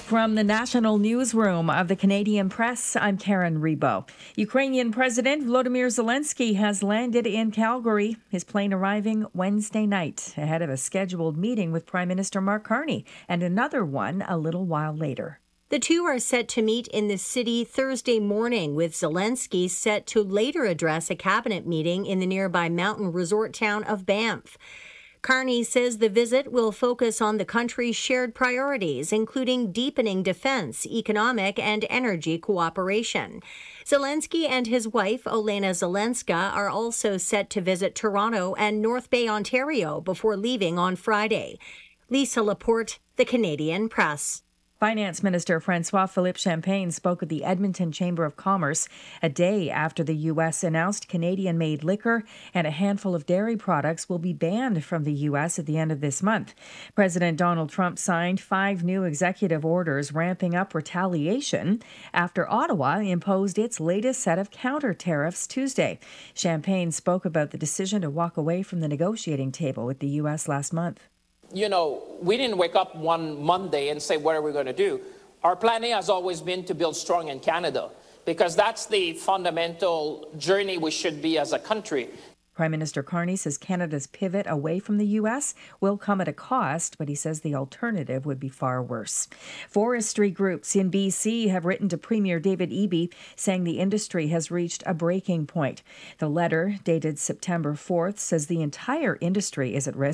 From the National Newsroom of the Canadian Press, I'm Karen Rebo. Ukrainian President Volodymyr Zelensky has landed in Calgary, his plane arriving Wednesday night, ahead of a scheduled meeting with Prime Minister Mark Carney, and another one a little while later. The two are set to meet in the city Thursday morning, with Zelensky set to later address a cabinet meeting in the nearby mountain resort town of Banff. Carney says the visit will focus on the country's shared priorities, including deepening defense, economic, and energy cooperation. Zelensky and his wife, Olena Zelenska, are also set to visit Toronto and North Bay, Ontario, before leaving on Friday. Lisa Laporte, The Canadian Press. Finance Minister François-Philippe Champagne spoke at the Edmonton Chamber of Commerce a day after the U.S. announced Canadian-made liquor and a handful of dairy products will be banned from the U.S. at the end of this month. President Donald Trump signed 5 new executive orders ramping up retaliation after Ottawa imposed its latest set of counter tariffs Tuesday. Champagne spoke about the decision to walk away from the negotiating table with the U.S. last month. You know, we didn't wake up one Monday and say, what are we going to do? Our plan A has always been to build strong in Canada, because that's the fundamental journey we should be as a country. Prime Minister Carney says Canada's pivot away from the U.S. will come at a cost, but he says the alternative would be far worse. Forestry groups in BC have written to Premier David Eby saying the industry has reached a breaking point. The letter, dated September 4th, says the entire industry is at risk